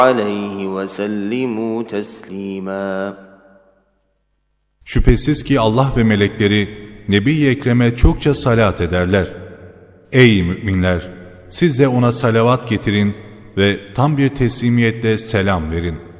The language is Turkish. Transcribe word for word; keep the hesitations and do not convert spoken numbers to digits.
عليه وسلموا تسليما. Şüphesiz ki Allah ve melekleri Nebi-i Ekrem'e çokça salat ederler. Ey müminler! Siz de ona salavat getirin ve tam bir teslimiyetle selam verin.